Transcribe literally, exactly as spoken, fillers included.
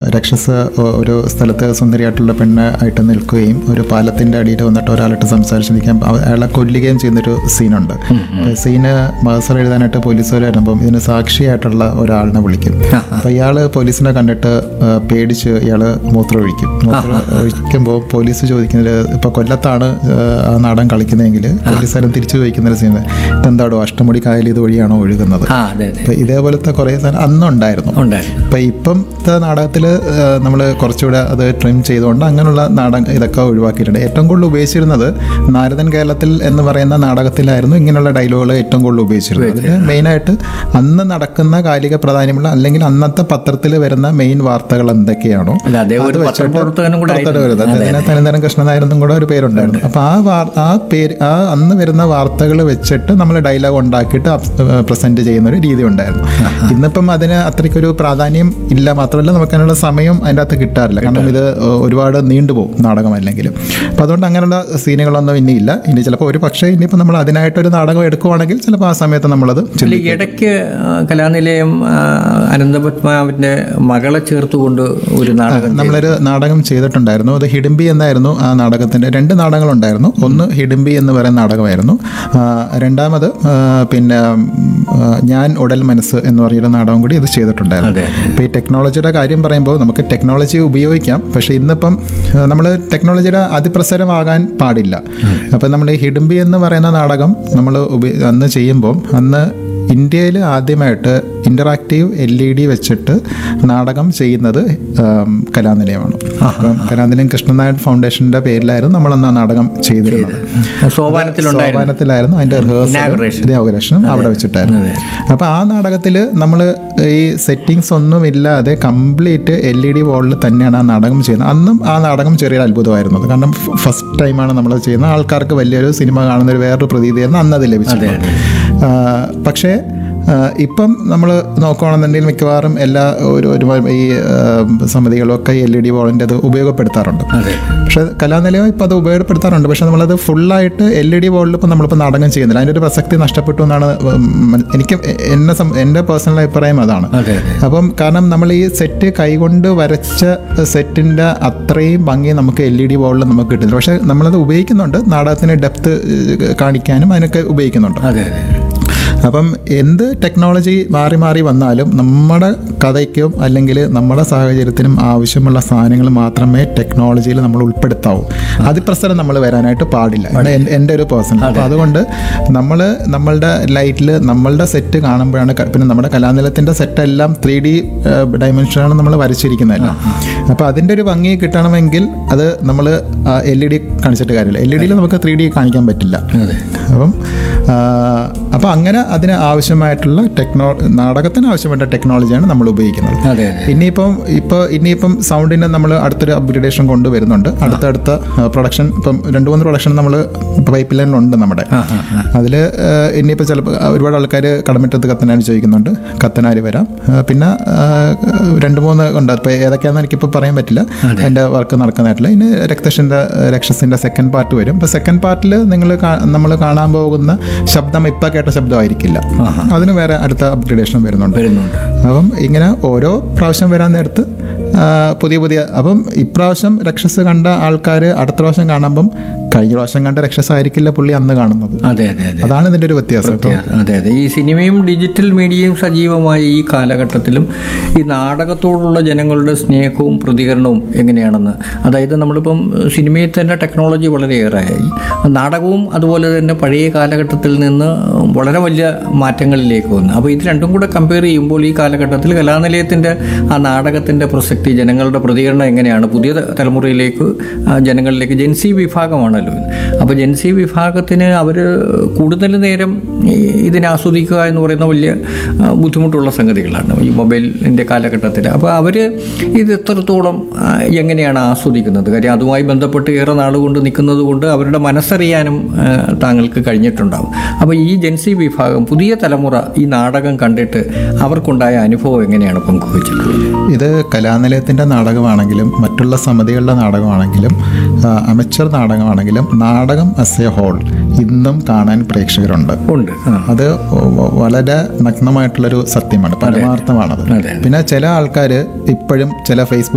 രക്ഷസ് ഒരു സ്ഥലത്ത് സുന്ദരിയായിട്ടുള്ള പെണ്ണ് ആയിട്ട് നിൽക്കുകയും ഒരു പാലത്തിൻ്റെ അടിയിൽ വന്നിട്ട് ഒരാളിട്ട് സംസാരിച്ച് നിൽക്കാൻ അയാളെ കൊല്ലുകയും ചെയ്യുന്നൊരു സീനുണ്ട്. സീന് മഹസർ എഴുതാനായിട്ട് പോലീസുകാർ വരുമ്പം ഇതിന് സാക്ഷിയായിട്ടുള്ള ഒരാളിനെ വിളിക്കും. അപ്പോൾ ഇയാൾ പോലീസിനെ കണ്ടിട്ട് പേടിച്ച് ഇയാൾ മൂത്രം ഒഴിക്കും. മൂത്രം ഒഴിക്കുമ്പോൾ പോലീസ് ചോദിക്കുന്നത്, ഇപ്പോൾ കൊല്ലത്താണ് ആ നാടൻ കളിക്കുന്നതെങ്കിൽ പോലീസുകാരൻ തിരിച്ചു ചോദിക്കുന്നൊരു സീൻ, ഇതെന്താടോ അഷ്ടമുടി കായൽ ഇത് വഴിയാണോ ഒഴുകുന്നത്? അപ്പോൾ ഇതേപോലത്തെ കുറേ സാധനം അന്നുണ്ടായിരുന്നു. അപ്പോൾ ഇപ്പോഴത്തെ നാടകത്തിൽ നമ്മൾ കുറച്ചുകൂടെ അത് ട്രിം ചെയ്തുകൊണ്ട് അങ്ങനെയുള്ള നാടകം ഇതൊക്കെ ഒഴിവാക്കിയിട്ടുണ്ട്. ഏറ്റവും കൂടുതൽ ഉപയോഗിച്ചിരുന്നത് നാരദൻ കേരളത്തിൽ എന്ന് പറയുന്ന നാടകത്തിലായിരുന്നു ഇങ്ങനെയുള്ള ഡയലോഗുകൾ ഏറ്റവും കൂടുതൽ ഉപയോഗിച്ചിരുന്നത്. അതിൽ മെയിനായിട്ട് അന്ന് നടക്കുന്ന കാലിക പ്രാധാന്യമുള്ള അല്ലെങ്കിൽ അന്നത്തെ പത്രത്തിൽ വരുന്ന മെയിൻ വാർത്തകൾ എന്തൊക്കെയാണോ അത് വെച്ചിട്ട് തനിതരം കൃഷ്ണനായരെന്നും കൂടെ ഒരു പേരുണ്ടായിരുന്നു. അപ്പോൾ ആ വാർ ആ പേര് ആ അന്ന് വരുന്ന വാർത്തകൾ വെച്ചിട്ട് നമ്മൾ ഡയലോഗ് ഉണ്ടാക്കിയിട്ട് പ്രസന്റ് ചെയ്യുന്ന ഒരു രീതി ഉണ്ടായിരുന്നു. ഇന്നിപ്പം അതിന് അത്രയ്ക്കൊരു പ്രാധാന്യം ഇല്ല. മാത്രമല്ല നമുക്ക് അതിനുള്ള സമയം അതിൻ്റെ അകത്ത് കിട്ടാറില്ല. കാരണം ഇത് ഒരുപാട് നീണ്ടുപോകും നാടകം അല്ലെങ്കിലും. അപ്പോൾ അതുകൊണ്ട് അങ്ങനെയുള്ള സീനുകളൊന്നും ഇനി ഇല്ല. ഇനി ചിലപ്പോൾ ഒരു പക്ഷേ ഇനിയിപ്പോൾ നമ്മൾ അതിനായിട്ടൊരു നാടകം എടുക്കുവാണെങ്കിൽ ചിലപ്പോൾ ആ സമയത്ത് നമ്മളത് ഇടയ്ക്ക് കലാനിലയം അനന്തപത്മാവിൻ്റെ മകളെ ചേർത്തുകൊണ്ട് ഒരു നാടകം നമ്മളൊരു നാടകം ചെയ്തിട്ടുണ്ടായിരുന്നു. അത് ഹിഡിംബി എന്നായിരുന്നു ആ നാടകത്തിൻ്റെ. രണ്ട് നാടകങ്ങളുണ്ടായിരുന്നു. ഒന്ന് ഹിഡിംബി എന്ന് പറയുന്ന നാടകമായിരുന്നു. രണ്ടാമത് പിന്നെ ഞാൻ ഉടൽ മനസ്സ് എന്ന് പറയുന്ന നാടകം കൂടി ഇത് ചെയ്തിട്ടുണ്ടായിരുന്നു. ഇപ്പോൾ ഈ ടെക്നോളജിയുടെ കാര്യം പറയുമ്പോൾ നമുക്ക് ടെക്നോളജി ഉപയോഗിക്കാം. പക്ഷേ ഇന്നിപ്പം നമ്മൾ ടെക്നോളജിയുടെ അതിപ്രസരമാകാൻ പാടില്ല. അപ്പം നമ്മൾ ഈ ഹിഡിംബി എന്ന് പറയുന്ന നാടകം നമ്മൾ അന്ന് ചെയ്യുമ്പോൾ അന്ന് ഇന്ത്യയിൽ ആദ്യമായിട്ട് ഇൻ്ററാക്റ്റീവ് എൽ ഇ ഡി വെച്ചിട്ട് നാടകം ചെയ്യുന്നത് കലാനിലയമാണ്. അപ്പം കലാനിലയം കൃഷ്ണനായർ ഫൗണ്ടേഷൻ്റെ പേരിലായിരുന്നു നമ്മളന്ന് ആ നാടകം ചെയ്തിരുന്നത്. സോപാനത്തിലായിരുന്നു അതിൻ്റെ ഇനാഗുറേഷനും അവിടെ വെച്ചിട്ടായിരുന്നു. അപ്പോൾ ആ നാടകത്തിൽ നമ്മൾ ഈ സെറ്റിങ്സ് ഒന്നും ഇല്ലാതെ കംപ്ലീറ്റ് എൽ ഇ ഡി വോളിൽ തന്നെയാണ് ആ നാടകം ചെയ്യുന്നത്. അന്നും ആ നാടകം ചെറിയൊരു അത്ഭുതമായിരുന്നത്. കാരണം ഫസ്റ്റ് ടൈമാണ് നമ്മൾ ചെയ്യുന്നത്. ആൾക്കാർക്ക് വലിയൊരു സിനിമ കാണുന്നൊരു വേറൊരു പ്രതീതിയായിരുന്നു അന്നത് ലഭിച്ചത്. പക്ഷേ ഇപ്പം നമ്മൾ നോക്കുകയാണെന്നുണ്ടെങ്കിൽ മിക്കവാറും എല്ലാ ഒരു ഒരു ഈ സമിതികളൊക്കെ എൽ ഇ ഡി വോളിൻ്റെ അത് ഉപയോഗപ്പെടുത്താറുണ്ട്. പക്ഷേ കലാനിലയം ഇപ്പം അത് ഉപയോഗപ്പെടുത്താറുണ്ട്. പക്ഷേ നമ്മളത് ഫുള്ളായിട്ട് എൽ ഇ ഡി വോളിൽ ഇപ്പം നമ്മളിപ്പോൾ നാടകം ചെയ്യുന്നില്ല. അതിൻ്റെ ഒരു പ്രസക്തി നഷ്ടപ്പെട്ടു എന്നാണ് എനിക്ക് എന്നെ എൻ്റെ പേഴ്സണൽ അഭിപ്രായം അതാണ്. അപ്പം കാരണം നമ്മൾ ഈ സെറ്റ് കൈകൊണ്ട് വരച്ച സെറ്റിൻ്റെ അത്രയും ഭംഗി നമുക്ക് എൽ ഇ ഡി വോളിൽ നമുക്ക് കിട്ടുന്നില്ല. പക്ഷേ നമ്മളത് ഉപയോഗിക്കുന്നുണ്ട്. നാടകത്തിന് ഡെപ്ത് കാണിക്കാനും അതിനൊക്കെ ഉപയോഗിക്കുന്നുണ്ട്. അപ്പം എന്ത് ടെക്നോളജി മാറി മാറി വന്നാലും നമ്മുടെ കഥയ്ക്കും അല്ലെങ്കിൽ നമ്മുടെ സാഹചര്യത്തിനും ആവശ്യമുള്ള സാധനങ്ങൾ മാത്രമേ ടെക്നോളജിയിൽ നമ്മൾ ഉൾപ്പെടുത്താവൂ. അതിപ്രസരം നമ്മൾ വരാനായിട്ട് പാടില്ല. എൻ്റെ ഒരു പേഴ്സണൽ. അപ്പോൾ അതുകൊണ്ട് നമ്മൾ നമ്മളുടെ ലൈറ്റിൽ നമ്മളുടെ സെറ്റ് കാണുമ്പോഴാണ്. പിന്നെ നമ്മുടെ കലാനിലയത്തിൻ്റെ സെറ്റെല്ലാം ത്രീ ഡി ഡയമെൻഷനാണ് നമ്മൾ വരച്ചിരിക്കുന്നതല്ല. അപ്പോൾ അതിൻ്റെ ഒരു ഭംഗി കിട്ടണമെങ്കിൽ അത് നമ്മൾ എൽ ഇ ഡി കാണിച്ചിട്ട് കാര്യമില്ല. എൽ ഇ ഡിയിൽ നമുക്ക് ത്രീ ഡി കാണിക്കാൻ പറ്റില്ല. അപ്പം അപ്പോൾ അങ്ങനെ അതിന് ആവശ്യമായിട്ടുള്ള ടെക്നോ നാടകത്തിന് ആവശ്യമായിട്ടുള്ള ടെക്നോളജിയാണ് നമ്മൾ ഉപയോഗിക്കുന്നത്. ഇനിയിപ്പം ഇപ്പോൾ ഇനിയിപ്പം സൗണ്ടിന് നമ്മൾ അടുത്തൊരു അപ്ഗ്രേഡേഷൻ കൊണ്ടുവരുന്നുണ്ട്. അടുത്തടുത്ത പ്രൊഡക്ഷൻ ഇപ്പം രണ്ട് മൂന്ന് പ്രൊഡക്ഷൻ നമ്മൾ പൈപ്പ് ലൈനിലുണ്ട് നമ്മുടെ. അതിൽ ഇനിയിപ്പോൾ ചിലപ്പോൾ ഒരുപാട് ആൾക്കാർ കടമറ്റത്ത് കത്തനാരി ചോദിക്കുന്നുണ്ട്. കത്തനാരി വരാം. പിന്നെ രണ്ട് മൂന്ന് ഉണ്ട്. ഇപ്പോൾ ഏതൊക്കെയാണെന്ന് എനിക്കിപ്പോൾ പറയാൻ പറ്റില്ല. അതിൻ്റെ വർക്ക് നടക്കുന്നതായിട്ടില്ല. ഇനി രക്തത്തിൻ്റെ രക്ഷസിൻ്റെ സെക്കൻഡ് പാർട്ട് വരും. ഇപ്പോൾ സെക്കൻഡ് പാർട്ടിൽ നിങ്ങൾ നമ്മൾ കാണാൻ പോകുന്ന ശബ്ദം ഇപ്പം കേട്ട ശബ്ദമായിരിക്കില്ല. അതിന് വേറെ അടുത്ത അപ്ഗ്രേഡേഷൻ വരുന്നുണ്ട്. അപ്പം ഇങ്ങനെ ഓരോ പ്രാവശ്യം വരാൻ നേരത്ത് പുതിയ പുതിയ. അപ്പം ഇപ്രാവശ്യം രക്ഷസ് കണ്ട ആൾക്കാർ അടുത്ത പ്രാവശ്യം കാണുമ്പം കഴിഞ്ഞ പ്രാവശ്യം കണ്ട രക്ഷസായിരിക്കില്ല പുള്ളി അന്ന് കാണുന്നത്. അതെ അതെ അതെ അതാണ് ഇതിൻ്റെ ഒരു വ്യത്യാസം. അതെ അതെ ഈ സിനിമയും ഡിജിറ്റൽ മീഡിയയും സജീവമായ ഈ കാലഘട്ടത്തിലും ഈ നാടകത്തോടുള്ള ജനങ്ങളുടെ സ്നേഹവും പ്രതികരണവും എങ്ങനെയാണെന്ന്, അതായത് നമ്മളിപ്പം സിനിമയിൽ തന്നെ ടെക്നോളജി വളരെയേറെയായി, നാടകവും അതുപോലെ തന്നെ പഴയ കാലഘട്ടത്തിൽ നിന്ന് വളരെ വലിയ മാറ്റങ്ങളിലേക്ക് വന്നു. അപ്പോൾ ഇത് രണ്ടും കൂടെ കമ്പയർ ചെയ്യുമ്പോൾ ഈ കാലഘട്ടത്തിൽ കലാനിലയത്തിൻ്റെ ആ നാടകത്തിൻ്റെ പ്രസക്തി, ജനങ്ങളുടെ പ്രതികരണം എങ്ങനെയാണ്, പുതിയ തലമുറയിലേക്ക് ജനങ്ങളിലേക്ക് ജെൻസി വിഭാഗമാണ്. അപ്പോൾ ജെൻസി വിഭാഗത്തിന് അവർ കൂടുതൽ നേരം ഇതിനെ ആസ്വദിക്കുക എന്ന് പറയുന്ന വലിയ ബുദ്ധിമുട്ടുള്ള സംഗതികളാണ് ഈ മൊബൈലിൻ്റെ കാലഘട്ടത്തിൽ. അപ്പോൾ അവർ ഇത് എത്രത്തോളം എങ്ങനെയാണ് ആസ്വദിക്കുന്നത്? കാര്യം അതുമായി ബന്ധപ്പെട്ട് ഏറെ നാളുകൊണ്ട് നിൽക്കുന്നത് കൊണ്ട് അവരുടെ മനസ്സറിയാനും താങ്കൾക്ക് കഴിഞ്ഞിട്ടുണ്ടാകും. അപ്പോൾ ഈ ജെൻസി വിഭാഗം പുതിയ തലമുറ ഈ നാടകം കണ്ടിട്ട് അവർക്കുണ്ടായ അനുഭവം എങ്ങനെയാണ് പങ്കുവച്ചിട്ടുള്ളത്? ഇത് കലാനിലയത്തിൻ്റെ നാടകമാണെങ്കിലും മറ്റുള്ള സമിതികളുടെ നാടകമാണെങ്കിലും അമച്ചർ നാടകമാണെങ്കിലും നാടകം ആസ് എ ഹോൾ ഇന്നും കാണാൻ പ്രേക്ഷകരുണ്ട്. ഉണ്ട്. അത് വളരെ നഗ്നമായിട്ടുള്ളൊരു സത്യമാണ്, പരമാർത്ഥമാണത്. പിന്നെ ചില ആൾക്കാർ ഇപ്പോഴും ചില ഫേസ്ബുക്ക്